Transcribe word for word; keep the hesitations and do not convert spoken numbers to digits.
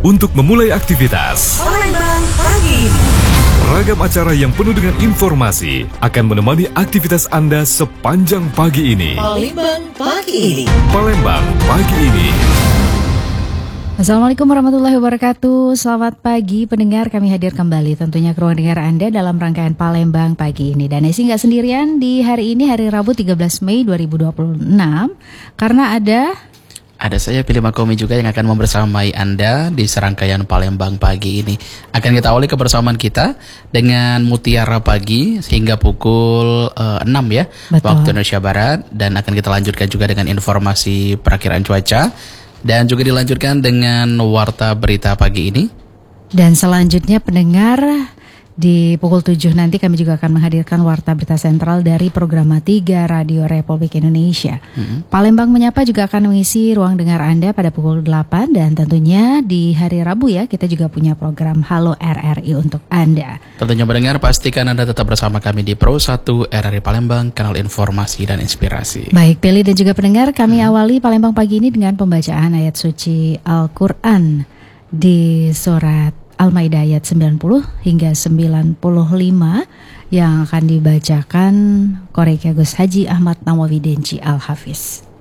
untuk memulai aktivitas. Palembang Pagi. Ragam acara yang penuh dengan informasi akan menemani aktivitas Anda sepanjang pagi ini. Palembang Pagi ini. Palembang Pagi ini. Assalamualaikum warahmatullahi wabarakatuh. Selamat pagi pendengar, kami hadir kembali tentunya ke ruang dengar Anda dalam rangkaian Palembang Pagi ini. Dan Esi nggak sendirian di hari ini, hari Rabu tiga belas Mei dua ribu dua puluh enam, karena ada... Ada saya Pilih Makomi juga yang akan membersamai Anda di serangkaian Palembang Pagi ini. Akan kita awali kebersamaan kita dengan Mutiara Pagi hingga pukul uh, enam ya, Betul. Waktu Indonesia Barat. Dan akan kita lanjutkan juga dengan informasi perakiraan cuaca. Dan juga dilanjutkan dengan Warta Berita Pagi ini. Dan selanjutnya pendengar, di pukul tujuh nanti kami juga akan menghadirkan Warta Berita Sentral dari Programa tiga Radio Republik Indonesia. Mm-hmm. Palembang Menyapa juga akan mengisi ruang dengar Anda pada pukul delapan. Dan tentunya di hari Rabu ya, kita juga punya program Halo R R I untuk Anda. Tentunya mendengar, pastikan Anda tetap bersama kami di Pro satu R R I Palembang, kanal informasi dan inspirasi. Baik, Pilih dan juga pendengar, kami hmm. awali Palembang Pagi ini dengan pembacaan ayat suci Al-Quran di surat Al-Maidah ayat sembilan puluh hingga sembilan puluh lima yang akan dibacakan Korek Gus Haji Ahmad Nawawi Denci Al-Hafiz.